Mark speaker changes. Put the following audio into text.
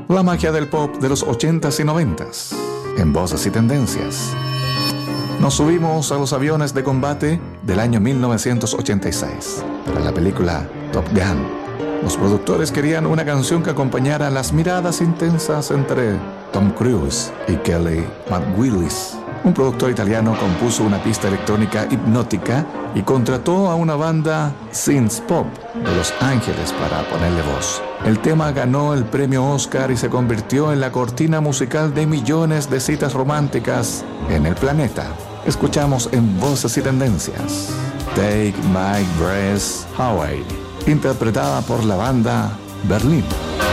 Speaker 1: La magia del pop de los 80s y 90s, en Voces y Tendencias. Nos subimos a los aviones de combate del año 1986 para la película Top Gun. Los productores querían una canción que acompañara las miradas intensas entre Tom Cruise y Kelly McGillis. Un productor italiano compuso una pista electrónica hipnótica y contrató a una banda synth pop de Los Ángeles para ponerle voz. El tema ganó el premio Oscar y se convirtió en la cortina musical de millones de citas románticas en el planeta. Escuchamos en Voces y Tendencias Take My Breath Away, interpretada por la banda Berlín.